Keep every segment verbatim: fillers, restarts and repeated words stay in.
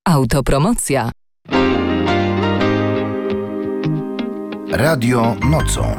Autopromocja. Radio Nocą.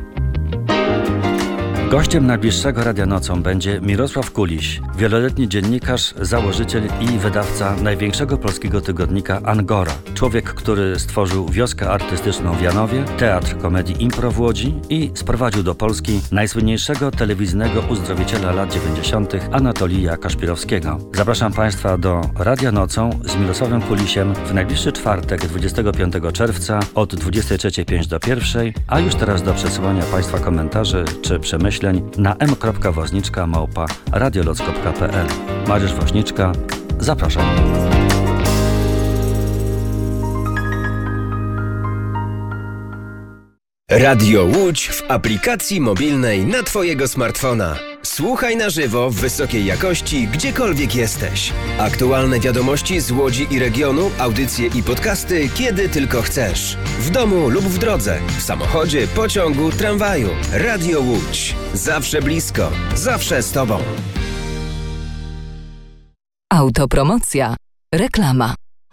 Gościem najbliższego Radia Nocą będzie Mirosław Kuliś, wieloletni dziennikarz, założyciel i wydawca największego polskiego tygodnika Angora. Człowiek, który stworzył wioskę artystyczną w Janowie, teatr komedii Impro w Łodzi i sprowadził do Polski najsłynniejszego telewizyjnego uzdrowiciela lat dziewięćdziesiątych Anatolija Kaszpirowskiego. Zapraszam Państwa do Radia Nocą z Mirosławem Kulisiem w najbliższy czwartek, dwudziestego piątego czerwca od dwudziestej trzeciej pięć do pierwszej, a już teraz do przesyłania Państwa komentarzy czy przemyśleń na m kropka woźniczka małpa radioloc kropka p l. Mariusz Woźniczka, zapraszam. Radio Łódź w aplikacji mobilnej na Twojego smartfona. Słuchaj na żywo w wysokiej jakości, gdziekolwiek jesteś. Aktualne wiadomości z Łodzi i regionu, audycje i podcasty, kiedy tylko chcesz. W domu lub w drodze, w samochodzie, pociągu, tramwaju. Radio Łódź. Zawsze blisko, zawsze z Tobą. Autopromocja. Reklama.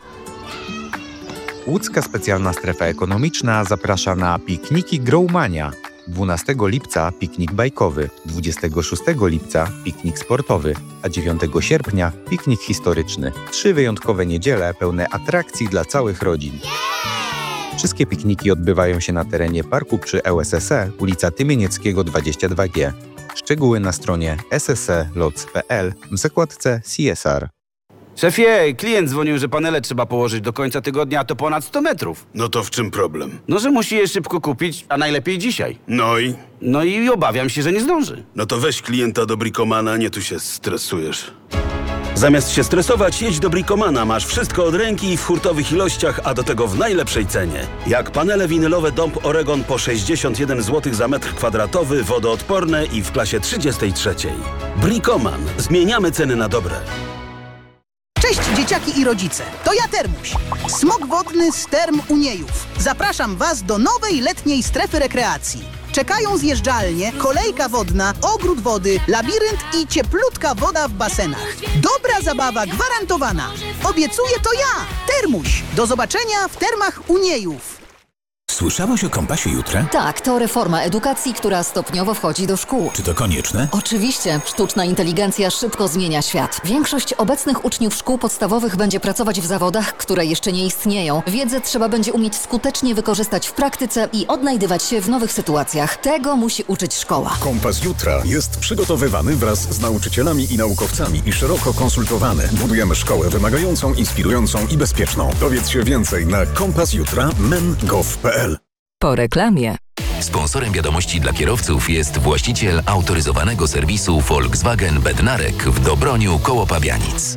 Łódzka Specjalna Strefa Ekonomiczna zaprasza na pikniki Growmania. dwunastego lipca piknik bajkowy, dwudziestego szóstego lipca piknik sportowy, a dziewiątego sierpnia piknik historyczny. Trzy wyjątkowe niedziele pełne atrakcji dla całych rodzin. Wszystkie pikniki odbywają się na terenie parku przy L S S E, ulica Tymienieckiego dwadzieścia dwa G. Szczegóły na stronie s s e loc kropka p l w zakładce C S R. Szefie, klient dzwonił, że panele trzeba położyć do końca tygodnia, a to ponad sto metrów. No to w czym problem? No, że musi je szybko kupić, a najlepiej dzisiaj. No i? No i obawiam się, że nie zdąży. No to weź klienta do Bricomana, nie tu się stresujesz. Zamiast się stresować, jedź do Bricomana. Masz wszystko od ręki i w hurtowych ilościach, a do tego w najlepszej cenie. Jak panele winylowe Dąb Oregon po sześćdziesiąt jeden złotych za metr kwadratowy, wodoodporne i w klasie trzydziestej trzeciej. Bricoman. Zmieniamy ceny na dobre. Cześć dzieciaki i rodzice, to ja Termuś, smok wodny z Term Uniejów. Zapraszam Was do nowej letniej strefy rekreacji. Czekają zjeżdżalnie, kolejka wodna, ogród wody, labirynt i cieplutka woda w basenach. Dobra zabawa gwarantowana. Obiecuję to ja, Termuś. Do zobaczenia w Termach Uniejów. Słyszałaś o Kompasie Jutra? Tak, to reforma edukacji, która stopniowo wchodzi do szkół. Czy to konieczne? Oczywiście. Sztuczna inteligencja szybko zmienia świat. Większość obecnych uczniów szkół podstawowych będzie pracować w zawodach, które jeszcze nie istnieją. Wiedzę trzeba będzie umieć skutecznie wykorzystać w praktyce i odnajdywać się w nowych sytuacjach. Tego musi uczyć szkoła. Kompas Jutra jest przygotowywany wraz z nauczycielami i naukowcami i szeroko konsultowany. Budujemy szkołę wymagającą, inspirującą i bezpieczną. Dowiedz się więcej na kompas jutra kropka men kropka gov kropka p l. Po reklamie. Sponsorem wiadomości dla kierowców jest właściciel autoryzowanego serwisu Volkswagen Bednarek w Dobroniu koło Pabianic.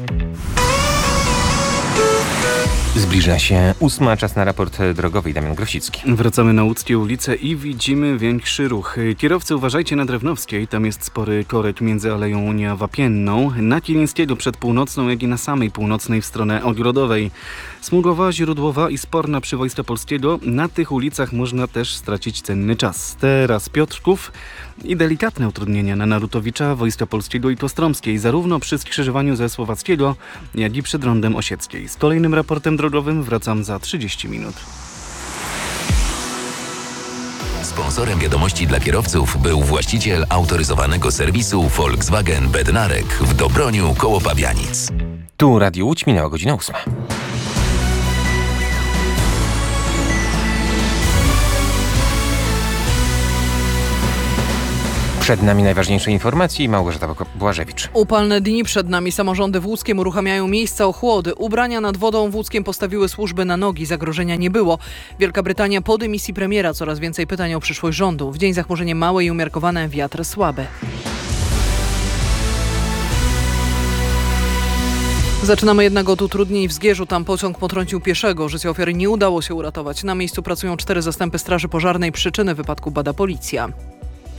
Zbliża się ósma, czas na raport drogowy. Damian Grosicki. Wracamy na łódzkie ulice i widzimy większy ruch. Kierowcy, uważajcie na Drewnowskiej, tam jest spory korek między Aleją Unia Wapienną, na Kilińskiego przed Północną, jak i na samej północnej w stronę Ogrodowej. Smugowa, Źródłowa i Sporna przy Wojska Polskiego. Na tych ulicach można też stracić cenny czas. Teraz Piotrków i delikatne utrudnienia na Narutowicza, Wojska Polskiego i Kostromskiej, zarówno przy skrzyżowaniu ze Słowackiego, jak i przed Rondem Osieckiej. Z kolejnym raportem drogowym wracam za trzydzieści minut. Sponsorem wiadomości dla kierowców był właściciel autoryzowanego serwisu Volkswagen Bednarek w Dobroniu koło Pabianic. Tu Radio Łódź, minęła godzina ósma. Przed nami najważniejsze informacje i Małgorzata Błażewicz. Upalne dni przed nami. Samorządy w Łódzkiem uruchamiają miejsca ochłody. Ubrania nad wodą w Łódzkiem postawiły służby na nogi. Zagrożenia nie było. Wielka Brytania po dymisji premiera. Coraz więcej pytań o przyszłość rządu. W dzień zachmurzenie małe i umiarkowane, wiatr słaby. Zaczynamy jednak od utrudnień w Zgierzu. Tam pociąg potrącił pieszego. Życia ofiary nie udało się uratować. Na miejscu pracują cztery zastępy straży pożarnej. Przyczyny wypadku bada policja.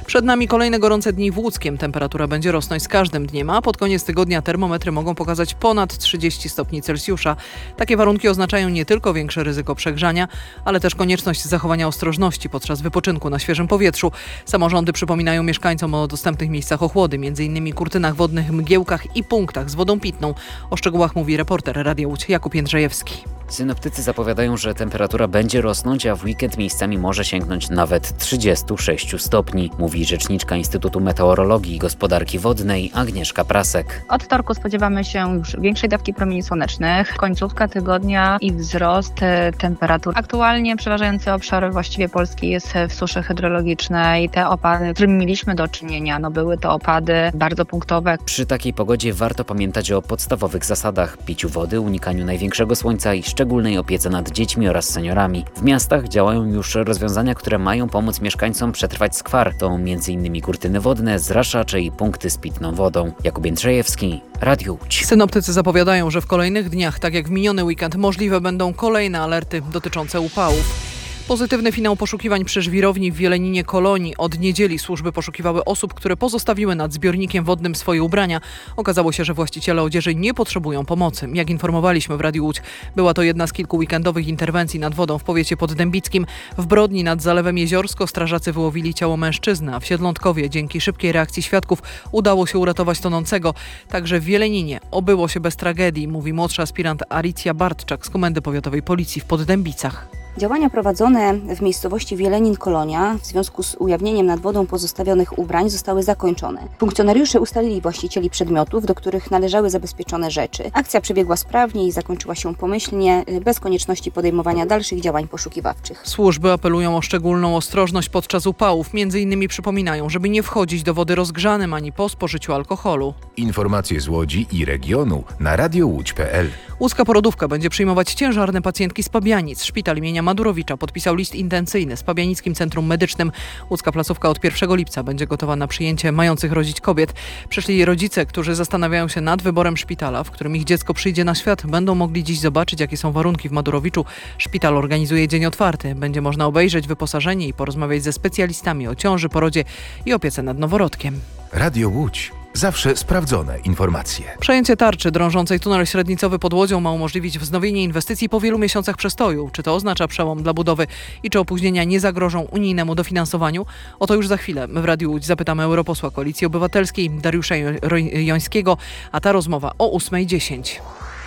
Przed nami kolejne gorące dni w Łódzkiem. Temperatura będzie rosnąć z każdym dniem, a pod koniec tygodnia termometry mogą pokazać ponad trzydzieści stopni Celsjusza. Takie warunki oznaczają nie tylko większe ryzyko przegrzania, ale też konieczność zachowania ostrożności podczas wypoczynku na świeżym powietrzu. Samorządy przypominają mieszkańcom o dostępnych miejscach ochłody, m.in. kurtynach wodnych, mgiełkach i punktach z wodą pitną. O szczegółach mówi reporter Radia Łódź Jakub Jędrzejewski. Synoptycy zapowiadają, że temperatura będzie rosnąć, a w weekend miejscami może sięgnąć nawet trzydzieści sześć stopni, mówi rzeczniczka Instytutu Meteorologii i Gospodarki Wodnej Agnieszka Prasek. Od wtorku spodziewamy się już większej dawki promieni słonecznych, końcówka tygodnia i wzrost temperatur. Aktualnie przeważający obszar właściwie Polski jest w suszy hydrologicznej. Te opady, z którymi mieliśmy do czynienia, no były to opady bardzo punktowe. Przy takiej pogodzie warto pamiętać o podstawowych zasadach: piciu wody, unikaniu największego słońca i szczególnej opiece nad dziećmi oraz seniorami. W miastach działają już rozwiązania, które mają pomóc mieszkańcom przetrwać skwar. To między innymi kurtyny wodne, zraszacze i punkty z pitną wodą. Jakub Jędrzejewski, Radio Łódź. Synoptycy zapowiadają, że w kolejnych dniach, tak jak w miniony weekend, możliwe będą kolejne alerty dotyczące upałów. Pozytywny finał poszukiwań przy żwirowni w Wieleninie Kolonii. Od niedzieli służby poszukiwały osób, które pozostawiły nad zbiornikiem wodnym swoje ubrania. Okazało się, że właściciele odzieży nie potrzebują pomocy. Jak informowaliśmy w Radiu Łódź, była to jedna z kilku weekendowych interwencji nad wodą w powiecie poddębickim. W Brodni nad Zalewem Jeziorsko strażacy wyłowili ciało mężczyzny, a w Siedlątkowie dzięki szybkiej reakcji świadków udało się uratować tonącego. Także w Wieleninie obyło się bez tragedii, mówi młodsza aspirant Alicja Bartczak z Komendy Powiatowej Policji w Poddębicach. Działania prowadzone w miejscowości Wielenin-Kolonia w związku z ujawnieniem nad wodą pozostawionych ubrań zostały zakończone. Funkcjonariusze ustalili właścicieli przedmiotów, do których należały zabezpieczone rzeczy. Akcja przebiegła sprawnie i zakończyła się pomyślnie, bez konieczności podejmowania dalszych działań poszukiwawczych. Służby apelują o szczególną ostrożność podczas upałów. Między innymi przypominają, żeby nie wchodzić do wody rozgrzanym ani po spożyciu alkoholu. Informacje z Łodzi i regionu na radio łódź kropka p l. Łódzka porodówka będzie przyjmować ciężarne pacjentki z Pabianic. Szpital imienia Madurowicza podpisał list intencyjny z Pabianickim Centrum Medycznym. Łódzka placówka od pierwszego lipca będzie gotowa na przyjęcie mających rodzić kobiet. Przyszli rodzice, którzy zastanawiają się nad wyborem szpitala, w którym ich dziecko przyjdzie na świat, będą mogli dziś zobaczyć, jakie są warunki w Madurowiczu. Szpital organizuje dzień otwarty. Będzie można obejrzeć wyposażenie i porozmawiać ze specjalistami o ciąży, porodzie i opiece nad noworodkiem. Radio Łódź. Zawsze sprawdzone informacje. Przejęcie tarczy drążącej tunel średnicowy pod Łodzią ma umożliwić wznowienie inwestycji po wielu miesiącach przestoju. Czy to oznacza przełom dla budowy i czy opóźnienia nie zagrożą unijnemu dofinansowaniu? O to już za chwilę. My w Radiu Łódź zapytamy europosła Koalicji Obywatelskiej Dariusza Jońskiego, a ta rozmowa o ósma dziesięć.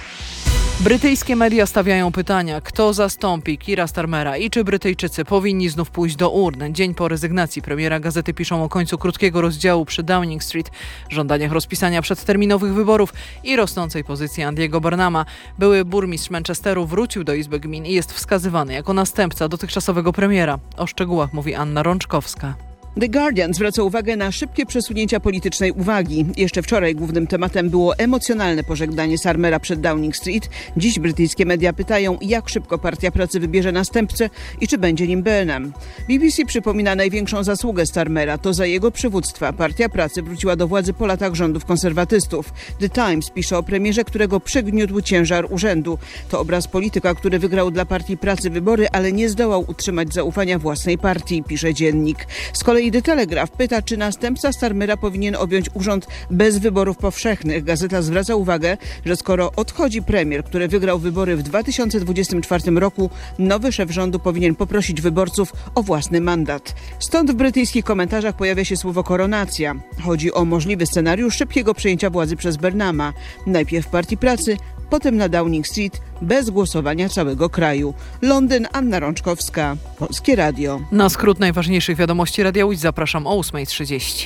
Brytyjskie media stawiają pytania, kto zastąpi Keira Starmera i czy Brytyjczycy powinni znów pójść do urn. Dzień po rezygnacji premiera gazety piszą o końcu krótkiego rozdziału przy Downing Street, żądaniach rozpisania przedterminowych wyborów i rosnącej pozycji Andiego Burnhama. Były burmistrz Manchesteru wrócił do Izby Gmin i jest wskazywany jako następca dotychczasowego premiera. O szczegółach mówi Anna Rączkowska. The Guardian zwraca uwagę na szybkie przesunięcia politycznej uwagi. Jeszcze wczoraj głównym tematem było emocjonalne pożegnanie Starmera przed Downing Street. Dziś brytyjskie media pytają, jak szybko Partia Pracy wybierze następcę i czy będzie nim Burnham. B B C przypomina największą zasługę Starmera. To za jego przywództwa Partia Pracy wróciła do władzy po latach rządów konserwatystów. The Times pisze o premierze, którego przygniótł ciężar urzędu. To obraz polityka, który wygrał dla Partii Pracy wybory, ale nie zdołał utrzymać zaufania własnej partii, pisze dziennik. Z kolei The Telegraph pyta, czy następca Starmera powinien objąć urząd bez wyborów powszechnych. Gazeta zwraca uwagę, że skoro odchodzi premier, który wygrał wybory w dwa tysiące dwudziestym czwartym roku, nowy szef rządu powinien poprosić wyborców o własny mandat. Stąd w brytyjskich komentarzach pojawia się słowo koronacja. Chodzi o możliwy scenariusz szybkiego przejęcia władzy przez Burnhama. Najpierw Partii Pracy, potem na Downing Street, bez głosowania całego kraju. Londyn, Anna Rączkowska, Polskie Radio. Na skrót najważniejszych wiadomości Radia Łódź zapraszam o ósma trzydzieści.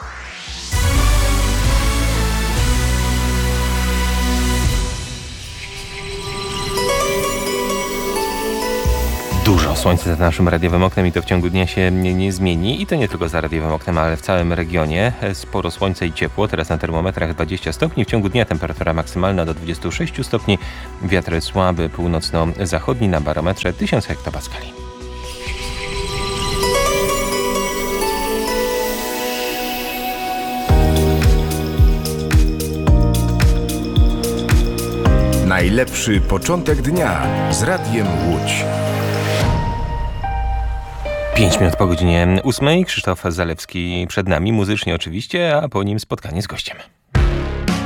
Dużo słońca za naszym radiowym oknem i to w ciągu dnia się nie, nie zmieni. I to nie tylko za radiowym oknem, ale w całym regionie. Sporo słońca i ciepło. Teraz na termometrach dwadzieścia stopni. W ciągu dnia temperatura maksymalna do dwudziestu sześciu stopni. Wiatr słaby, północno-zachodni na barometrze tysiąc hektopaskali. Najlepszy początek dnia z Radiem Łódź. Pięć minut po godzinie ósmej. Krzysztof Zalewski przed nami, muzycznie oczywiście, a po nim spotkanie z gościem.